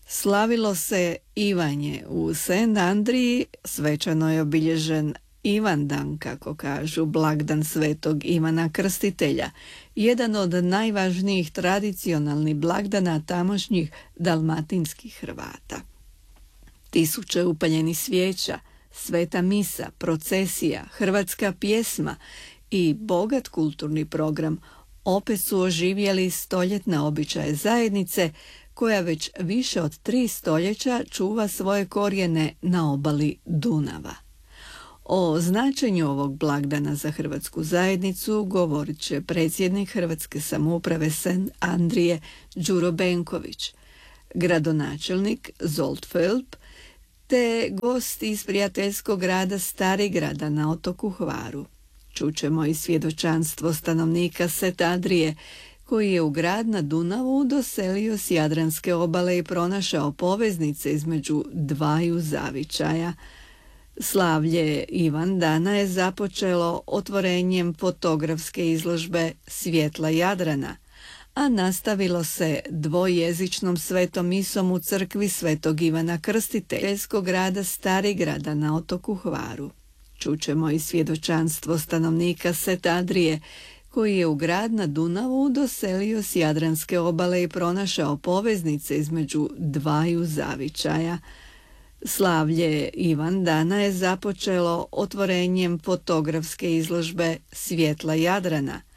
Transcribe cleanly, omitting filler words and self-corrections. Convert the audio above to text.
Slavilo se Ivanje u St. Andriji, svečano je obilježen Ivandan, kako kažu, blagdan svetog Ivana Krstitelja, jedan od najvažnijih tradicionalnih blagdana tamošnjih dalmatinskih Hrvata. Tisuće upaljenih svijeća, sveta misa, procesija, hrvatska pjesma i bogat kulturni program opet su oživjeli stoljetne običaje zajednice koja već više od 3 stoljeća čuva svoje korijene na obali Dunava. O značenju ovog blagdana za hrvatsku zajednicu govorit će predsjednik Hrvatske samouprave St. Andrije Đuro Benković, gradonačelnik Zolt Felp, te gost iz prijateljskog grada Starigrada na otoku Hvaru. Čućemo i svjedočanstvo stanovnika St. Andrije, koji je u grad na Dunavu doselio s Jadranske obale i pronašao poveznice između dvaju zavičaja. Slavlje Ivandana je započelo otvorenjem fotografske izložbe Svjetla Jadrana, a nastavilo se dvojezičnom svetom misom u crkvi svetog Ivana Krstiteljskog grada Starigrada na otoku Hvaru. Čućemo i svjedočanstvo stanovnika St. Andrije, koji je u grad na Dunavu doselio s Jadranske obale i pronašao poveznice između dvaju zavičaja. Slavlje Ivandana je započelo otvorenjem fotografske izložbe Svjetla Jadrana,